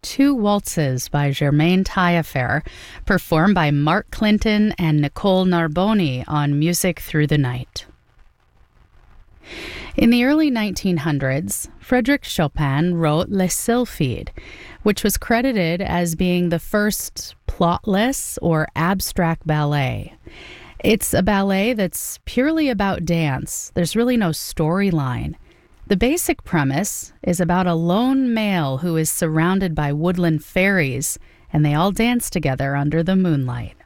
Two Waltzes by Germaine Taillefer, performed by Mark Clinton and Nicole Narboni on Music Through the Night. In the early 1900s, Frédéric Chopin wrote Les Sylphides, which was credited as being the first plotless or abstract ballet. It's a ballet that's purely about dance. There's really no storyline. The basic premise is about a lone male who is surrounded by woodland fairies, and they all dance together under the moonlight.